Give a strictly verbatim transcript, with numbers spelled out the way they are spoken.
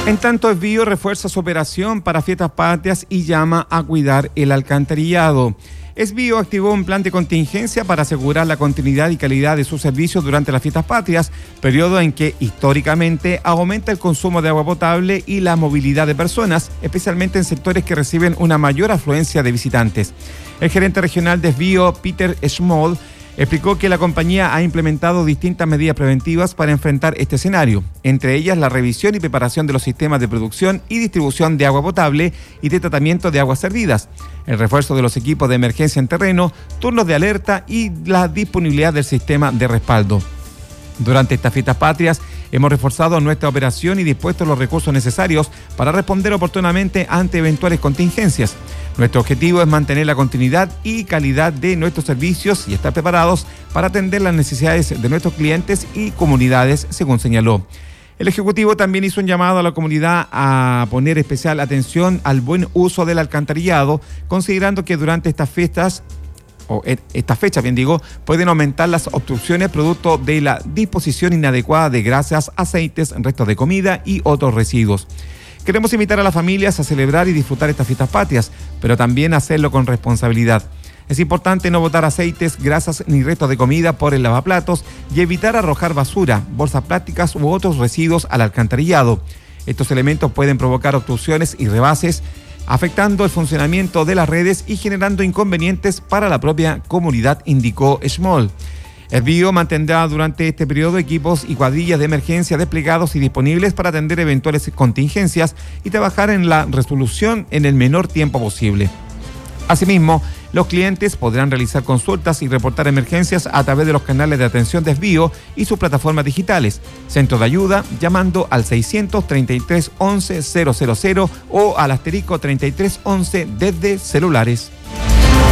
En tanto, Esbio refuerza su operación para fiestas patrias y llama a cuidar el alcantarillado. Esbio activó un plan de contingencia para asegurar la continuidad y calidad de sus servicios durante las fiestas patrias, periodo en que históricamente aumenta el consumo de agua potable y la movilidad de personas, especialmente en sectores que reciben una mayor afluencia de visitantes. El gerente regional de Esbio, Peter Schmoll, explicó que la compañía ha implementado distintas medidas preventivas para enfrentar este escenario, entre ellas la revisión y preparación de los sistemas de producción y distribución de agua potable y de tratamiento de aguas servidas, el refuerzo de los equipos de emergencia en terreno, turnos de alerta y la disponibilidad del sistema de respaldo. Durante estas fiestas patrias hemos reforzado nuestra operación y dispuesto los recursos necesarios para responder oportunamente ante eventuales contingencias. Nuestro objetivo es mantener la continuidad y calidad de nuestros servicios y estar preparados para atender las necesidades de nuestros clientes y comunidades, según señaló. El Ejecutivo también hizo un llamado a la comunidad a poner especial atención al buen uso del alcantarillado, considerando que durante estas fiestas o esta fecha, bien digo, pueden aumentar las obstrucciones producto de la disposición inadecuada de grasas, aceites, restos de comida y otros residuos. Queremos invitar a las familias a celebrar y disfrutar estas fiestas patrias, pero también hacerlo con responsabilidad. Es importante no botar aceites, grasas ni restos de comida por el lavaplatos y evitar arrojar basura, bolsas plásticas u otros residuos al alcantarillado. Estos elementos pueden provocar obstrucciones y rebases, afectando el funcionamiento de las redes y generando inconvenientes para la propia comunidad, indicó Schmoll. Esbio mantendrá durante este periodo equipos y cuadrillas de emergencia desplegados y disponibles para atender eventuales contingencias y trabajar en la resolución en el menor tiempo posible. Asimismo, los clientes podrán realizar consultas y reportar emergencias a través de los canales de atención de Esbio y sus plataformas digitales, centro de ayuda, llamando al seiscientos treinta y tres once cero cero cero o al asterisco treinta y tres once desde celulares.